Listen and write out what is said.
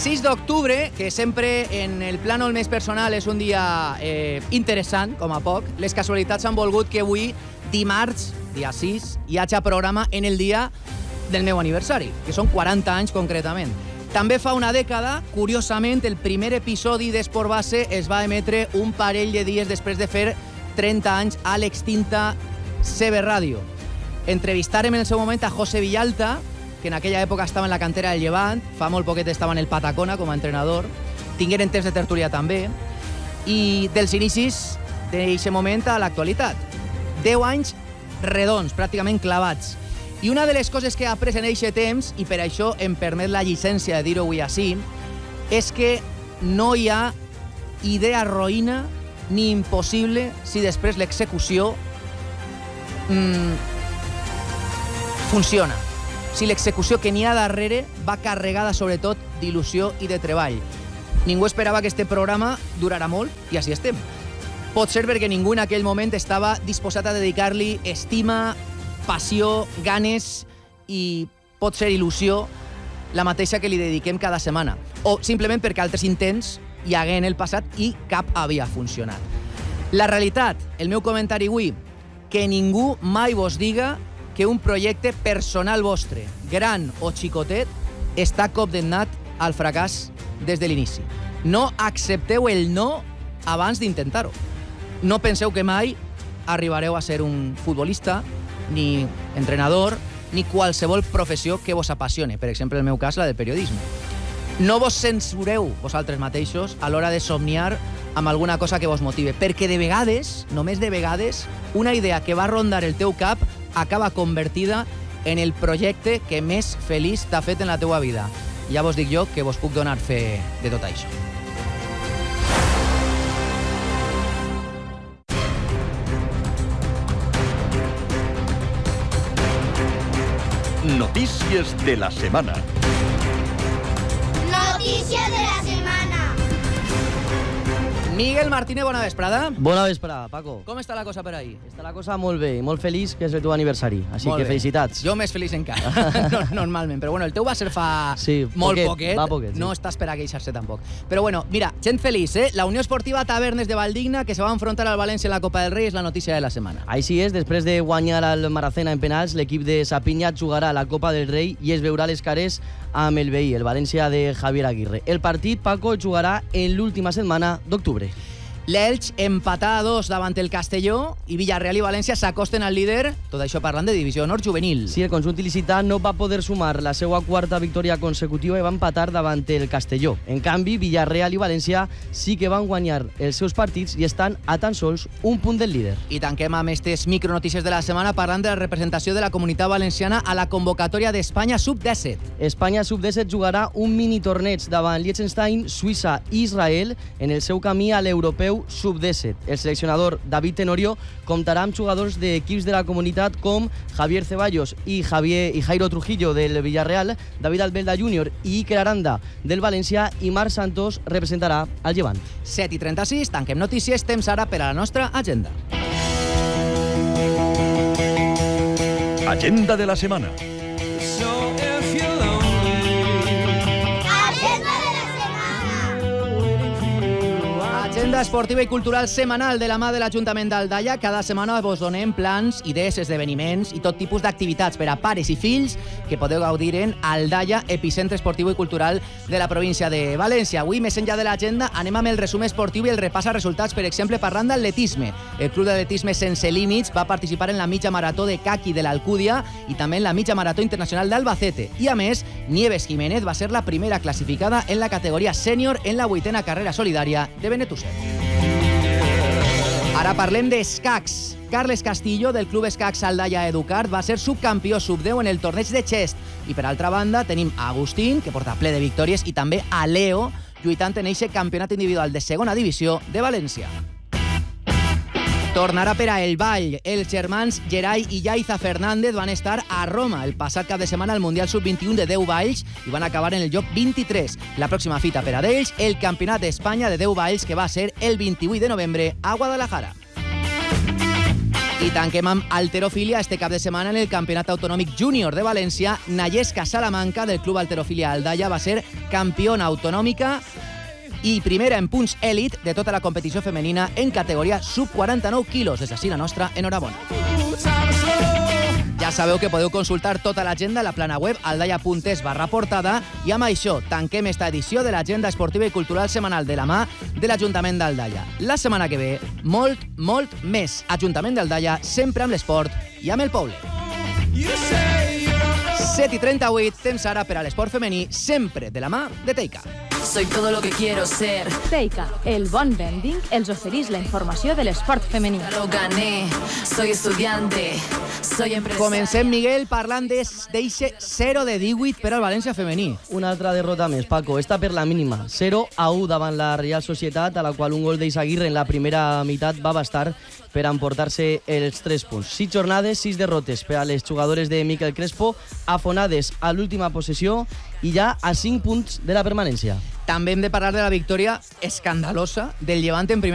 6 d'octubre, que sempre en el plànol més personal és un dia interessant, com a poc, les casualitats han volgut que avui, dimarts, dia 6, hi hagi programa en el dia del meu aniversari, que són 40 anys concretament. També fa una dècada, curiosament, el primer episodi d'Esport Base es va emetre un parell de dies després de fer 30 anys a l'extinta CB Ràdio. Entrevistàrem en el seu moment a José Villalta, que en aquella època estava en la cantera del Llevant, fa molt poquet estava en el Patacona com a entrenador, tingueren temps de tertúlia també, i dels inicis d'aquest moment a l'actualitat. 10 anys redons, pràcticament clavats. I una de les coses que he après en aquest temps, i per això em permet la llicència de dir-ho avui així, és que no hi ha idea roïna ni impossible si després l'execució funciona. Si l'execució que n'hi ha darrere va carregada sobretot d'il·lusió i de treball. Ningú esperava que este programa durarà molt i així estem. Pot ser perquè ningú en aquell moment estava disposat a dedicar-li estima, passió, ganes i pot ser il·lusió la mateixa que li dediquem cada setmana. O simplement perquè altres intents hi hagué en el passat i cap havia funcionat. La realitat, el meu comentari avui, que ningú mai vos diga que un projecte personal vostre, gran o xicotet, està condemnat al fracàs des de l'inici. No accepteu el no abans d'intentar-ho. No penseu que mai arribareu a ser un futbolista, ni entrenador, ni qualsevol professió que vos apassione. Per exemple, en el meu cas, la del periodisme. No vos censureu vosaltres mateixos a l'hora de somniar amb alguna cosa que vos motive, perquè de vegades, només de vegades, una idea que va rondar el teu cap acaba convertida en el projecte que més feliç t'ha fet en la teua vida. Ja vos dic jo que vos puc donar fe de tot això. Notícies de la setmana. Notícies de la setmana. Miguel Martínez, bona vesprada. Bona vesprada, Paco. Com està la cosa per ahí? Està la cosa molt bé, molt feliç, que és el teu aniversari. Així que felicitats. Jo més feliç encara, normalment. Però bueno, el teu va ser fa molt poquet. Va poquet, sí. No està per a queixar-se tampoc. Però bueno, mira, gent feliç, eh? La Unió Esportiva Tavernes de Valdigna, que se va a enfrontar al València en la Copa del Rei, és la notícia de la setmana. Així és, després de guanyar al Maracena en penals, l'equip de Sapinya jugarà a la Copa del Rei i es veurà les cares amb el veí, el València de Javier Aguirre. El partit, Paco, jugarà en l'última setmana d'octubre. L'Elx empatà a 2 davant el Castelló i Villarreal i València s'acosten al líder, tot això parlant de divisió honor juvenil. Sí, el conjunt il·licità no va poder sumar la seva quarta victòria consecutiva i va empatar davant el Castelló. En canvi, Villarreal i València sí que van guanyar els seus partits i estan a tan sols un punt del líder. I tanquem amb aquestes micronotícies de la setmana parlant de la representació de la Comunitat Valenciana a la convocatòria d'Espanya Sub-17. Espanya Sub-17 jugarà un mini-torneig davant Liechtenstein, Suïssa i Israel en el seu camí a l'europeu Sub-17. El seleccionador David Tenorio comptarà amb jugadors d'equips de la comunitat com Javier Ceballos i Jairo Trujillo del Villarreal, David Albelda Júnior i Iker Aranda del València i Marc Santos representarà al Llevant. 7:36, tanquem notícies, temps ara per a la nostra agenda. Agenda de la setmana. Agenda esportiva i cultural setmanal de la mà de l'Ajuntament d'Aldaia. Cada setmana vos donem plans, idees, esdeveniments i tot tipus d'activitats per a pares i fills que podeu gaudir en Aldaia, epicentre esportiu i cultural de la província de València. Avui, més enllà de l'agenda, anem amb el resum esportiu i el repàs a resultats, per exemple, parlant d'atletisme. El Club d'Atletisme Sense Límits va participar en la mitja marató de Caqui de l'Alcúdia i també en la mitja marató internacional d'Albacete. I, a més, Nieves Jiménez va ser la primera classificada en la categoria sènior en la 8a carrera solidària de Benetússer. Ara parlem d'escacs. Carles Castillo, del Club Escacs Aldaia Educart, va ser subcampió sub-10 en el torneig de Xest. I per altra banda tenim a Agustín, que porta ple de victòries, i també a Leo, lluitant en eixe campionat individual de segona divisió de València. Tornarà per a El Vall. Els germans Gerai i Yaiza Fernández van estar a Roma el passat cap de setmana al Mundial Sub-21 de 10 valls i van acabar en el lloc 23. La pròxima fita per a d'ells, el Campionat d'Espanya de 10 valls, que va ser el 28 de novembre a Guadalajara. I tanquem amb halterofília este cap de setmana en el Campionat Autonòmic Júnior de València. Nayesca Salamanca, del Club Halterofília Aldaya, va ser campiona autonòmica i primera en punts èlit de tota la competició femenina en categoria sub-49 quilos. Des d'ací la nostra enhorabona. Ja sabeu que podeu consultar tota l'agenda a la plana web aldaya.es/portada i amb això tanquem esta edició de l'agenda esportiva i cultural setmanal de la mà de l'Ajuntament d'Aldaya. La setmana que ve, molt més. Ajuntament d'Aldaya, sempre amb l'esport i amb el poble. 7:38, temps ara per a l'esport femení, sempre de la mà de Teica. Soy todo lo que quiero ser. Teica, el bon vending, els oferís la informació de l'esport femení. Lo gané, soy estudiante, soy empresario. Comencem, Miguel, parlant d'eixe 0 de 18 per al València femení. Una altra derrota més, Paco. Esta per la mínima. 0-1 davant la Real Societat, a la qual un gol d'Eizaguirre en la primera meitat va bastar per emportar-se els 3 punts. 6 jornades, 6 derrotes per a les jugadores de Miquel Crespo, afonades a l'última possessió i ja a 5 punts de la permanència. També hem de parlar de la victòria escandalosa del Llevant en primera